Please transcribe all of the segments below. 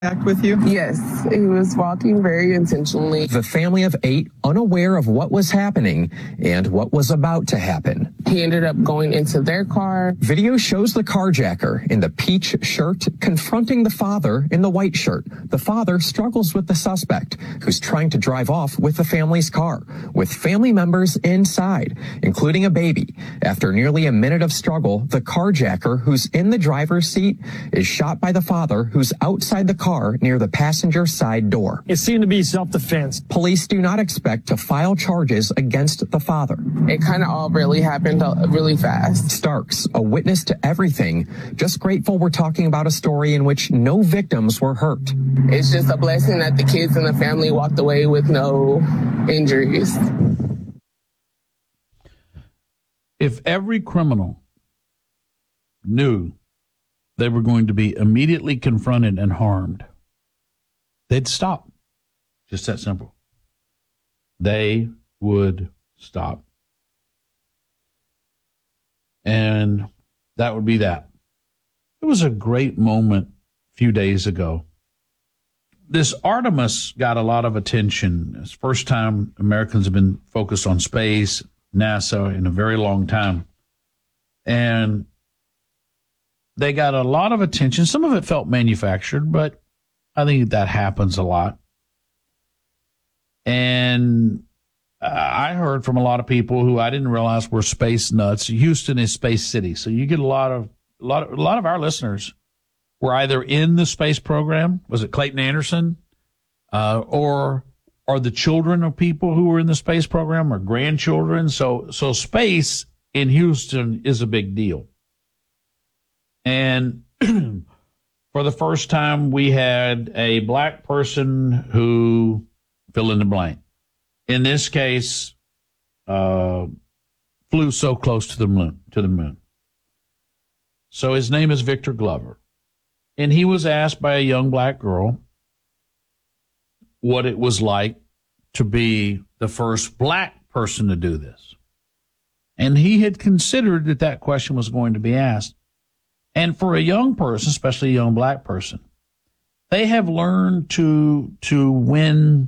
act with you? Yes, he was walking very intentionally. The family of 8 unaware of what was happening and what was about to happen. He ended up going into their car. Video shows the carjacker in the peach shirt confronting the father in the white shirt. The father struggles with the suspect, who's trying to drive off with the family's car, with family members inside, including a baby. After nearly a minute of struggle, the carjacker, who's in the driver's seat, is shot by the father, who's outside the car near the passenger side door. It seemed to be self-defense. Police do not expect to file charges against the father. It kind of all really happened really fast. Starks, a witness to everything, just grateful we're talking about a story in which no victims were hurt. It's just a blessing that the kids and the family walked away with no injuries. If every criminal knew they were going to be immediately confronted and harmed, they'd stop. Just that simple. They would stop. And that would be that. It was a great moment a few days ago. This Artemis got a lot of attention. It's the first time Americans have been focused on space, NASA, in a very long time. And they got a lot of attention. Some of it felt manufactured, but I think that happens a lot. And I heard from a lot of people who I didn't realize were space nuts. Houston is Space City, so you get a lot of our listeners were either in the space program. Was it Clayton Anderson, or are the children of people who were in the space program or grandchildren? So space in Houston is a big deal. And for the first time, we had a black person who fill in the blank. In this case, flew so close to the moon. So his name is Victor Glover. And he was asked by a young black girl what it was like to be the first black person to do this. And he had considered that question was going to be asked. And for a young person, especially a young black person, they have learned to win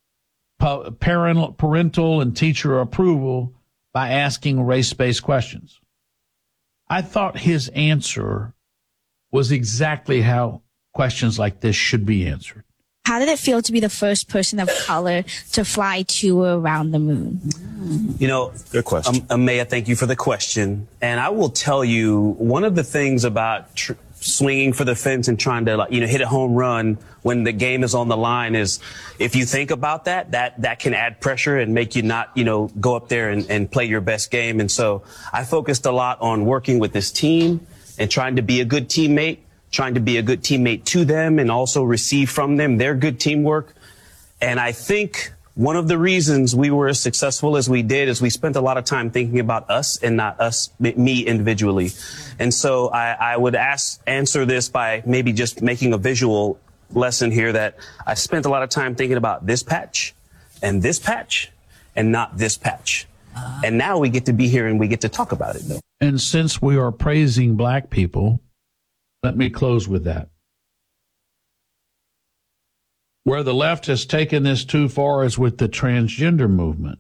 parental and teacher approval by asking race-based questions. I thought his answer was exactly how questions like this should be answered. How did it feel to be the first person of color to fly to or around the moon? You know, good question. Amaya, thank you for the question. And I will tell you, one of the things about swinging for the fence and trying to, hit a home run when the game is on the line is, if you think about that can add pressure and make you not, go up there and play your best game. And so I focused a lot on working with this team and trying to be a good teammate, trying to be a good teammate to them and also receive from them their good teamwork. And I think one of the reasons we were as successful as we did is we spent a lot of time thinking about us and not me individually. And so I would answer this by maybe just making a visual lesson here that I spent a lot of time thinking about this patch and not this patch. And now we get to be here and we get to talk about it, though. And since we are praising black people, let me close with that. Where the left has taken this too far is with the transgender movement.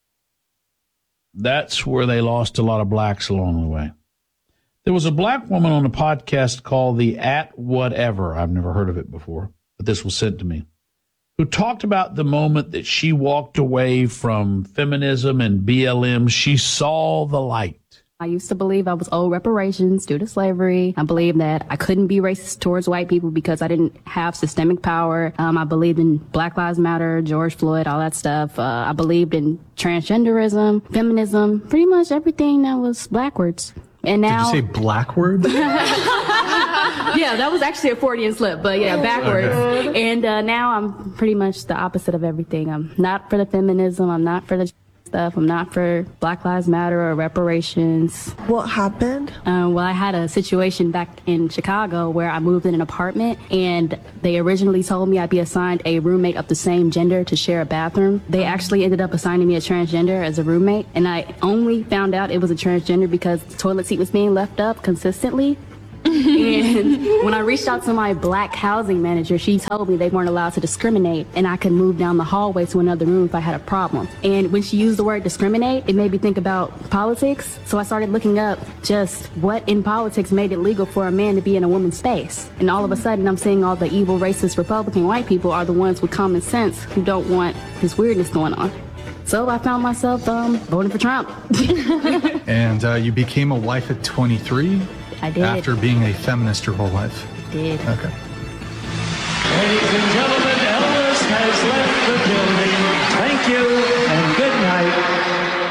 That's where they lost a lot of blacks along the way. There was a black woman on a podcast called the At Whatever. I've never heard of it before, but this was sent to me, who talked about the moment that she walked away from feminism and BLM. She saw the light. I used to believe I was owed reparations due to slavery. I believed that I couldn't be racist towards white people because I didn't have systemic power. I believed in Black Lives Matter, George Floyd, all that stuff. I believed in transgenderism, feminism, pretty much everything that was backwards. And now, did you say blackwards? Yeah, that was actually a Freudian slip, but yeah, backwards. Okay. And now I'm pretty much the opposite of everything. I'm not for the feminism. I'm not for the stuff. I'm not for Black Lives Matter or reparations. What happened? Well, I had a situation back in Chicago where I moved in an apartment, and they originally told me I'd be assigned a roommate of the same gender to share a bathroom. They actually ended up assigning me a transgender as a roommate, and I only found out it was a transgender because the toilet seat was being left up consistently. And when I reached out to my black housing manager, she told me they weren't allowed to discriminate and I could move down the hallway to another room if I had a problem. And when she used the word discriminate, it made me think about politics. So I started looking up just what in politics made it legal for a man to be in a woman's space. And all of a sudden, I'm seeing all the evil, racist, Republican white people are the ones with common sense who don't want this weirdness going on. So I found myself voting for Trump. And you became a wife at 23? I did. After being a feminist your whole life? I did. Okay. Ladies and gentlemen, Elvis has left the building. Thank you and good night.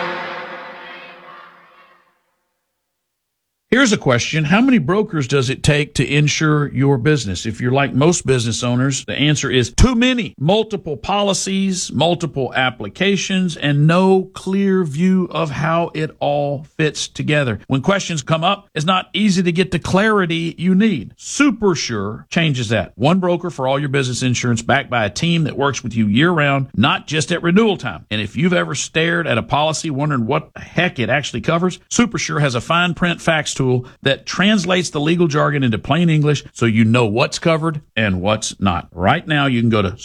Here's a question. How many brokers does it take to insure your business? If you're like most business owners, the answer is too many. Multiple policies, multiple applications, and no clear view of how it all fits together. When questions come up, it's not easy to get the clarity you need. SuperSure changes that. One broker for all your business insurance, backed by a team that works with you year-round, not just at renewal time. And if you've ever stared at a policy wondering what the heck it actually covers, SuperSure has a fine print fax tool that translates the legal jargon into plain English so you know what's covered and what's not. Right now, you can go to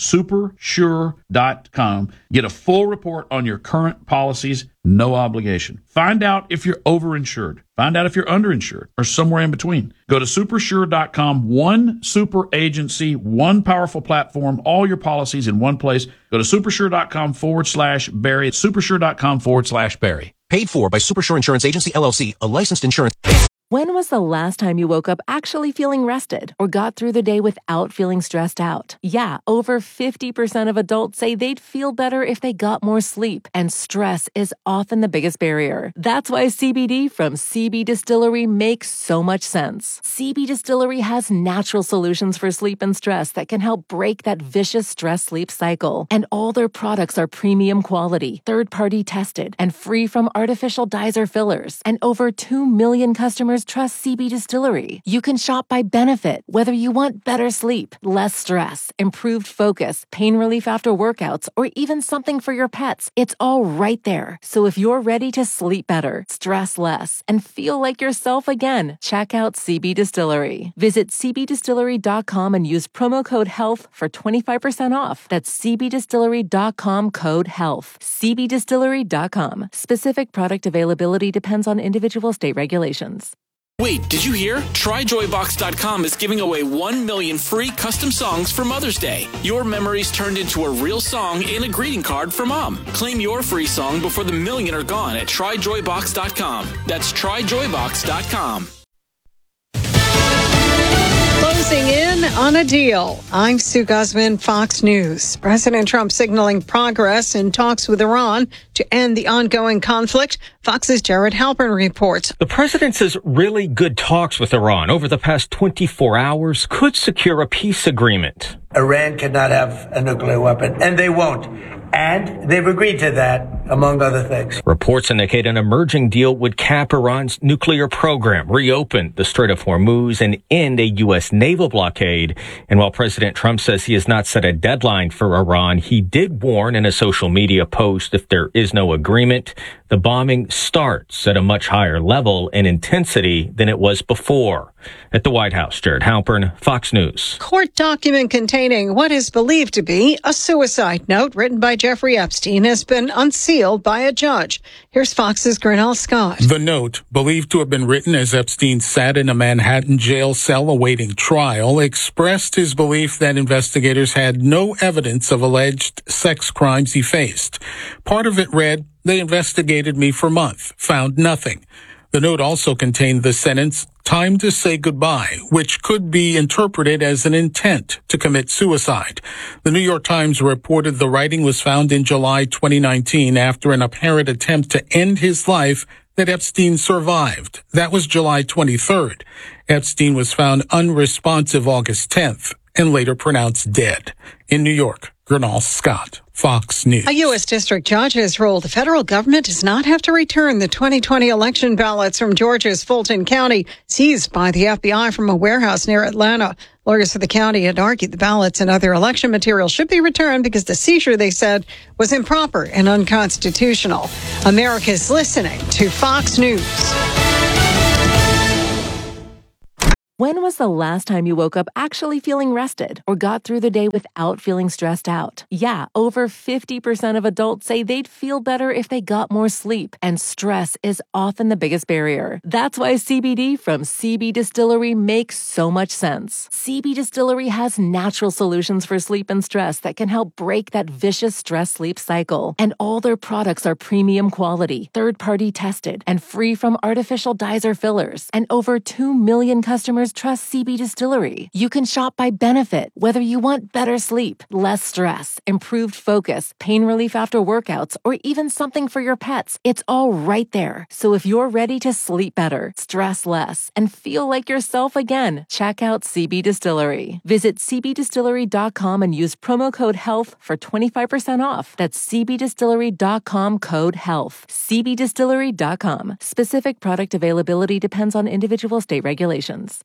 supersure.com, get a full report on your current policies, no obligation. Find out if you're overinsured. Find out if you're underinsured or somewhere in between. Go to supersure.com, one super agency, one powerful platform, all your policies in one place. Go to supersure.com/Barry. Supersure.com/Barry. Paid for by Supersure Insurance Agency, LLC, a licensed insurance. When was the last time you woke up actually feeling rested or got through the day without feeling stressed out? Yeah, over 50% of adults say they'd feel better if they got more sleep, and stress is often the biggest barrier. That's why CBD from CB Distillery makes so much sense. CB Distillery has natural solutions for sleep and stress that can help break that vicious stress-sleep cycle. And all their products are premium quality, third-party tested, and free from artificial dyes or fillers. And over 2 million customers trust CB Distillery. You can shop by benefit, whether you want better sleep, less stress, improved focus, pain relief after workouts, or even something for your pets. It's all right there. So if you're ready to sleep better, stress less, and feel like yourself again, check out CB Distillery. Visit cbdistillery.com and use promo code HEALTH for 25% off. That's cbdistillery.com, code HEALTH. cbdistillery.com. Specific product availability depends on individual state regulations. Wait, did you hear? TryJoyBox.com is giving away 1 million free custom songs for Mother's Day. Your memories turned into a real song in a greeting card for Mom. Claim your free song before the million are gone at TryJoyBox.com. That's TryJoyBox.com. Closing in on a deal. I'm Sue Guzman, Fox News. President Trump signaling progress in talks with Iran to end the ongoing conflict. Fox's Jared Halpern reports. The president says really good talks with Iran over the past 24 hours could secure a peace agreement. Iran cannot have a nuclear weapon, and they won't. And they've agreed to that, among other things. Reports indicate an emerging deal would cap Iran's nuclear program, reopen the Strait of Hormuz, and end a U.S. naval blockade. And while President Trump says he has not set a deadline for Iran, he did warn in a social media post if there is no agreement, the bombing starts at a much higher level and intensity than it was before. At the White House, Jared Halpern, Fox News. Court document containing what is believed to be a suicide note written by Jeffrey Epstein has been unsealed by a judge. Here's Fox's Grinnell Scott. The note, believed to have been written as Epstein sat in a Manhattan jail cell awaiting trial, expressed his belief that investigators had no evidence of alleged sex crimes he faced. Part of it read, "They investigated me for a month, found nothing." The note also contained the sentence, "Time to say goodbye," which could be interpreted as an intent to commit suicide. The New York Times reported the writing was found in July 2019 after an apparent attempt to end his life that Epstein survived. That was July 23rd. Epstein was found unresponsive August 10th and later pronounced dead. In New York, Grinnell Scott, Fox News. A U.S. district judge has ruled the federal government does not have to return the 2020 election ballots from Georgia's Fulton County, seized by the FBI from a warehouse near Atlanta. Lawyers for the county had argued the ballots and other election material should be returned because the seizure, they said, was improper and unconstitutional. America's listening to Fox News. When was the last time you woke up actually feeling rested or got through the day without feeling stressed out? Yeah, over 50% of adults say they'd feel better if they got more sleep, and stress is often the biggest barrier. That's why CBD from CB Distillery makes so much sense. CB Distillery has natural solutions for sleep and stress that can help break that vicious stress-sleep cycle. And all their products are premium quality, third-party tested, and free from artificial dyes or fillers. And over 2 million customers trust CB Distillery. You can shop by benefit, whether you want better sleep, less stress, improved focus, pain relief after workouts, or even something for your pets. It's all right there. So if you're ready to sleep better, stress less, and feel like yourself again, check out CB Distillery. Visit cbdistillery.com and use promo code HEALTH for 25% off. That's cbdistillery.com code HEALTH. cbdistillery.com. Specific product availability depends on individual state regulations.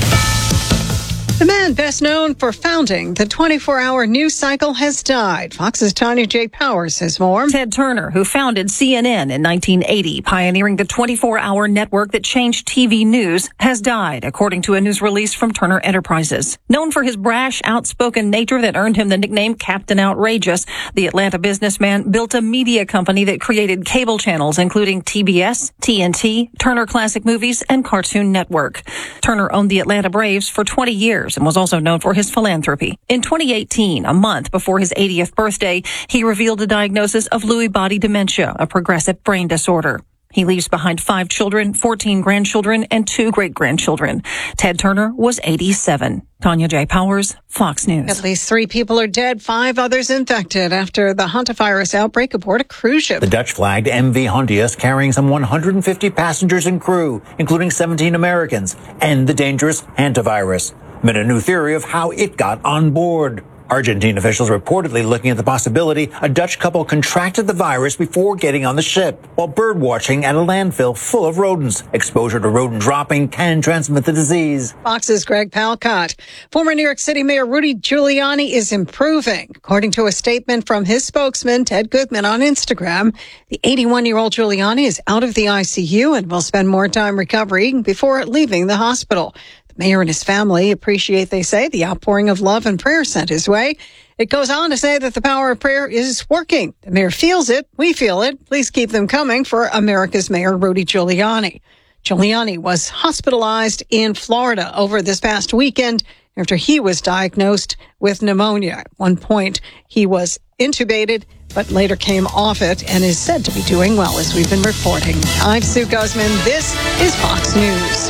The man best known for founding the 24-hour news cycle has died. Fox's Tanya J. Powers says more. Ted Turner, who founded CNN in 1980, pioneering the 24-hour network that changed TV news, has died, according to a news release from Turner Enterprises. Known for his brash, outspoken nature that earned him the nickname Captain Outrageous, the Atlanta businessman built a media company that created cable channels including TBS, TNT, Turner Classic Movies, and Cartoon Network. Turner owned the Atlanta Braves for 20 years and was also known for his philanthropy. In 2018, a month before his 80th birthday, he revealed a diagnosis of Lewy body dementia, a progressive brain disorder. He leaves behind 5 children, 14 grandchildren, and 2 great-grandchildren. Ted Turner was 87. Tanya J. Powers, Fox News. At least 3 people are dead, 5 others infected after the hantavirus outbreak aboard a cruise ship. The Dutch-flagged MV Hondius carrying some 150 passengers and crew, including 17 Americans, and the dangerous hantavirus. Amid a new theory of how it got on board. Argentine officials reportedly looking at the possibility a Dutch couple contracted the virus before getting on the ship while bird watching at a landfill full of rodents. Exposure to rodent dropping can transmit the disease. Fox's Greg Palcott. Former New York City Mayor Rudy Giuliani is improving. According to a statement from his spokesman, Ted Goodman, on Instagram, the 81-year-old Giuliani is out of the ICU and will spend more time recovering before leaving the hospital. The mayor and his family appreciate, they say, the outpouring of love and prayer sent his way. It goes on to say that the power of prayer is working. The mayor feels it. We feel it. Please keep them coming for America's Mayor Rudy Giuliani. Giuliani was hospitalized in Florida over this past weekend after he was diagnosed with pneumonia. At one point, he was intubated, but later came off it and is said to be doing well, as we've been reporting. I'm Sue Guzman. This is Fox News.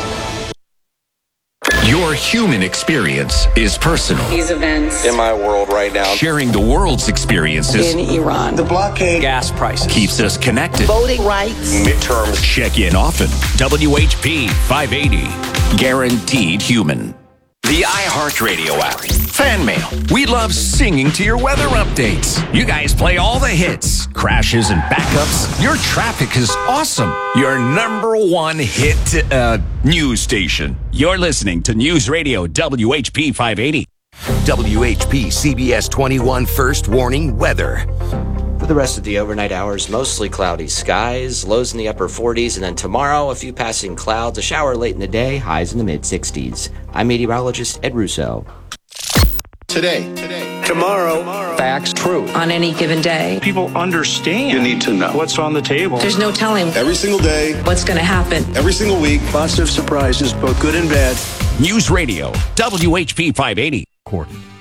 Your human experience is personal. These events in my world right now. Sharing the world's experiences in Iran. The blockade. Gas prices. Keeps us connected. Voting rights. Midterms. Check in often. WHP 580. Guaranteed human. The iHeartRadio app. Fan mail. We love singing to your weather updates. You guys play all the hits, crashes, and backups. Your traffic is awesome. Your number one hit news station. You're listening to News Radio WHP 580. WHP CBS 21 First Warning Weather. For the rest of the overnight hours, mostly cloudy skies, lows in the upper 40s, and then tomorrow, a few passing clouds, a shower late in the day, highs in the mid-60s. I'm meteorologist Ed Russo. Today, tomorrow, facts, truth. On any given day, people understand. You need to know what's on the table. There's no telling Every single day, what's going to happen. Every single week, lots of surprises, both good and bad. News Radio WHP 580.